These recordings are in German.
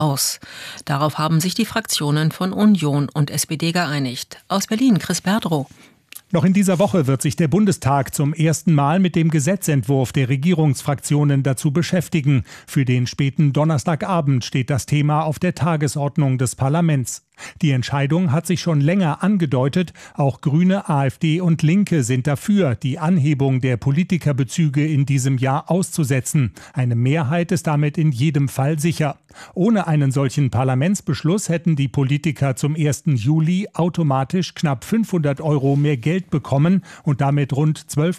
aus. Darauf haben sich die Fraktionen von Union und SPD geeinigt. Aus Berlin, Chris Berdrow. Noch in dieser Woche wird sich der Bundestag zum ersten Mal mit dem Gesetzentwurf der Regierungsfraktionen dazu beschäftigen. Für den späten Donnerstagabend steht das Thema auf der Tagesordnung des Parlaments. Die Entscheidung hat sich schon länger angedeutet. Auch Grüne, AfD und Linke sind dafür, die Anhebung der Politikerbezüge in diesem Jahr auszusetzen. Eine Mehrheit ist damit in jedem Fall sicher. Ohne einen solchen Parlamentsbeschluss hätten die Politiker zum 1. Juli automatisch knapp 500 € mehr Geld bekommen und damit rund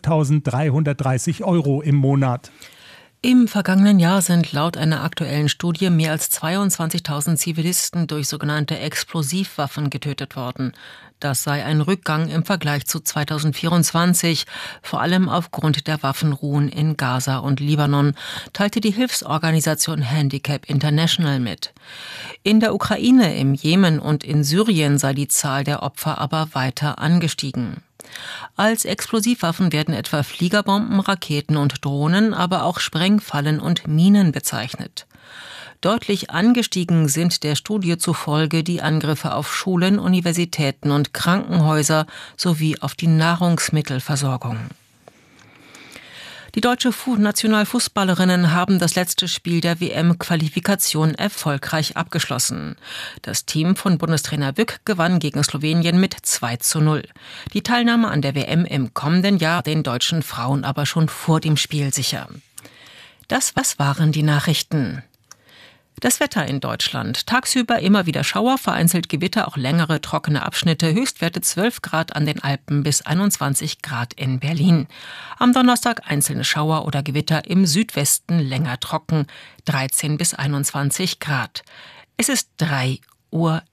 12.330 € im Monat. Im vergangenen Jahr sind laut einer aktuellen Studie mehr als 22.000 Zivilisten durch sogenannte Explosivwaffen getötet worden. Das sei ein Rückgang im Vergleich zu 2024, vor allem aufgrund der Waffenruhen in Gaza und Libanon, teilte die Hilfsorganisation Handicap International mit. In der Ukraine, im Jemen und in Syrien sei die Zahl der Opfer aber weiter angestiegen. Als Explosivwaffen werden etwa Fliegerbomben, Raketen und Drohnen, aber auch Sprengfallen und Minen bezeichnet. Deutlich angestiegen sind der Studie zufolge die Angriffe auf Schulen, Universitäten und Krankenhäuser sowie auf die Nahrungsmittelversorgung. Die deutsche Nationalfußballerinnen haben das letzte Spiel der WM-Qualifikation erfolgreich abgeschlossen. Das Team von Bundestrainer Bück gewann gegen Slowenien mit 2:0. Die Teilnahme an der WM im kommenden Jahr den deutschen Frauen aber schon vor dem Spiel sicher. Das waren die Nachrichten. Das Wetter in Deutschland. Tagsüber immer wieder Schauer, vereinzelt Gewitter, auch längere trockene Abschnitte. Höchstwerte 12 Grad an den Alpen bis 21 Grad in Berlin. Am Donnerstag einzelne Schauer oder Gewitter, im Südwesten länger trocken. 13 bis 21 Grad. Es ist 3:03 Uhr.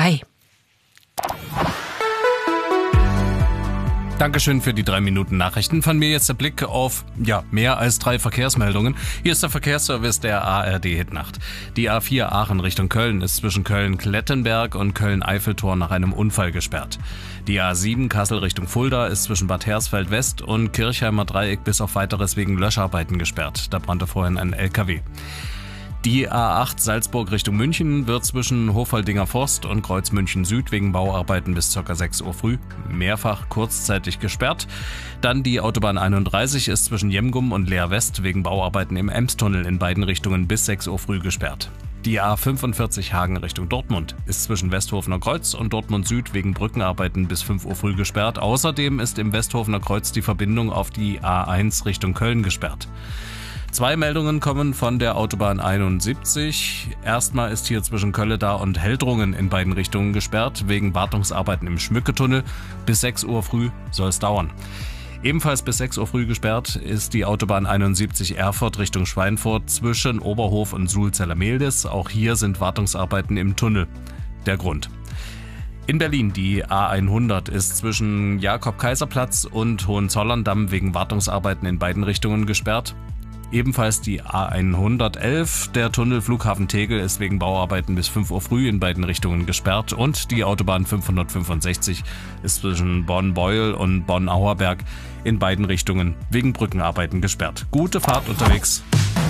Dankeschön für die 3 Minuten Nachrichten. Von mir jetzt der Blick auf, mehr als 3 Verkehrsmeldungen. Hier ist der Verkehrsservice der ARD Hitnacht. Die A4 Aachen Richtung Köln ist zwischen Köln-Klettenberg und Köln-Eiffeltor nach einem Unfall gesperrt. Die A7 Kassel Richtung Fulda ist zwischen Bad Hersfeld West und Kirchheimer Dreieck bis auf Weiteres wegen Löscharbeiten gesperrt. Da brannte vorhin ein LKW. Die A8 Salzburg Richtung München wird zwischen Hofaldinger Forst und Kreuz München Süd wegen Bauarbeiten bis ca. 6 Uhr früh mehrfach kurzzeitig gesperrt. Dann die Autobahn 31 ist zwischen Jemgum und Leer West wegen Bauarbeiten im Emstunnel in beiden Richtungen bis 6 Uhr früh gesperrt. Die A45 Hagen Richtung Dortmund ist zwischen Westhofener Kreuz und Dortmund Süd wegen Brückenarbeiten bis 5 Uhr früh gesperrt. Außerdem ist im Westhofener Kreuz die Verbindung auf die A1 Richtung Köln gesperrt. 2 Meldungen kommen von der Autobahn 71. Erstmal ist hier zwischen Kölledar und Heldrungen in beiden Richtungen gesperrt, wegen Wartungsarbeiten im Schmücketunnel. Bis 6 Uhr früh soll es dauern. Ebenfalls bis 6 Uhr früh gesperrt ist die Autobahn 71 Erfurt Richtung Schweinfurt zwischen Oberhof und Sulzeller-Meldis. Auch hier sind Wartungsarbeiten im Tunnel. Der Grund: in Berlin die A100 ist zwischen Jakob-Kaiser-Platz und Hohenzollern-Damm wegen Wartungsarbeiten in beiden Richtungen gesperrt. Ebenfalls die A111, der Tunnel Flughafen Tegel, ist wegen Bauarbeiten bis 5 Uhr früh in beiden Richtungen gesperrt. Und die Autobahn 565 ist zwischen Bonn-Beuel und Bonn-Auerberg in beiden Richtungen wegen Brückenarbeiten gesperrt. Gute Fahrt unterwegs.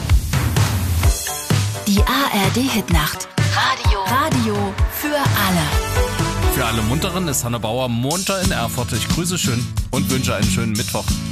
Die ARD Hitnacht. Radio für alle. Für alle Munteren ist Hanne Bauer munter in Erfurt. Ich grüße schön und wünsche einen schönen Mittwoch.